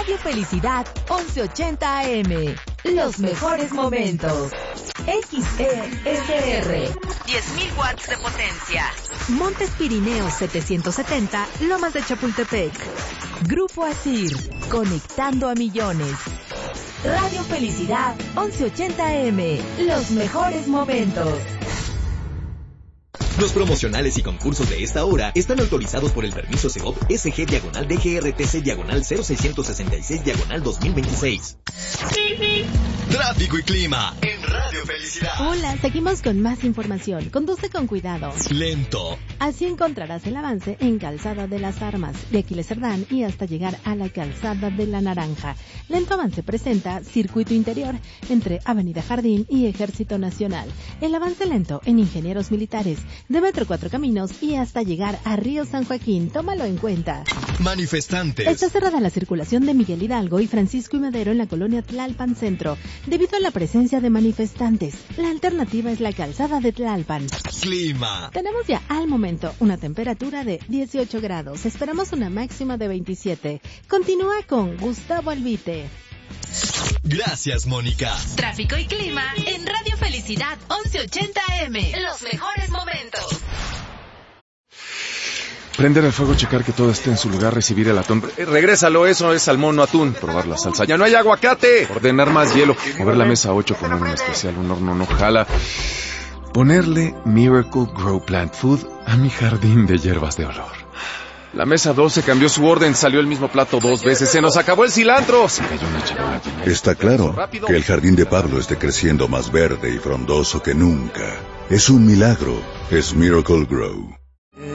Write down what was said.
Radio Felicidad 1180 AM. Los mejores momentos. XESR. 10.000 watts de potencia. Montes Pirineos 770, Lomas de Chapultepec. Grupo Asir, conectando a millones. Radio Felicidad 1180 AM. Los mejores momentos. Los promocionales y concursos de esta hora están autorizados por el permiso CEOP SG-DGRTC/0666/2026. Tráfico y clima en Radio Felicidad. Hola, seguimos con más información. Conduce con cuidado. Lento. Así encontrarás el avance en Calzada de las Armas, de Aquiles Cerdán y hasta llegar a la Calzada de la Naranja. Lento avance presenta circuito interior entre Avenida Jardín y Ejército Nacional. El avance lento en Ingenieros Militares, de Metro Cuatro Caminos y hasta llegar a Río San Joaquín. Tómalo en cuenta. Manifestantes. Está cerrada la circulación de Miguel Hidalgo y Francisco y Madero en la colonia Tlalpan Centro, debido a la presencia de manifestantes. La alternativa es la Calzada de Tlalpan. Clima. Tenemos ya al momento una temperatura de 18 grados. Esperamos una máxima de 27. Continúa con Gustavo Albite. Gracias, Mónica. Tráfico y clima en Radio Felicidad 1180 AM. Los mejores momentos. Prender el fuego, checar que todo esté en su lugar, recibir el atún. Regrésalo, eso es salmón, no atún. Probar la salsa. ¡Ya no hay aguacate! Ordenar más hielo. Mover la mesa 8 con un especial, un horno no jala. Ponerle Miracle Grow Plant Food a mi jardín de hierbas de olor. La mesa 12 cambió su orden, salió el mismo plato 2 veces. ¡Se nos acabó el cilantro! Se cayó una charola. Está claro que el jardín de Pablo esté creciendo más verde y frondoso que nunca. Es un milagro. Es Miracle Grow.